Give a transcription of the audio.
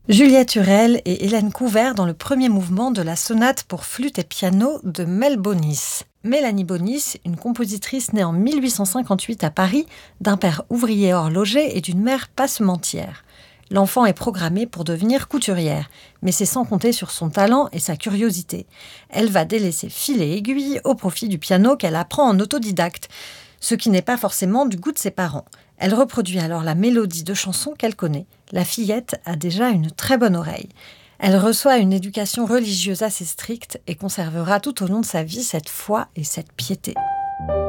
Juliette Hurel et Hélène Couvert dans le premier mouvement de la sonate pour flûte et piano de Mel Bonis. Mélanie Bonis, une compositrice née en 1858 à Paris, d'un père ouvrier horloger et d'une mère passementière. L'enfant est programmée pour devenir couturière, mais c'est sans compter sur son talent et sa curiosité. Elle va délaisser fil et aiguille au profit du piano qu'elle apprend en autodidacte, ce qui n'est pas forcément du goût de ses parents. Elle reproduit alors la mélodie de chansons qu'elle connaît. La fillette a déjà une très bonne oreille. Elle reçoit une éducation religieuse assez stricte et conservera tout au long de sa vie cette foi et cette piété.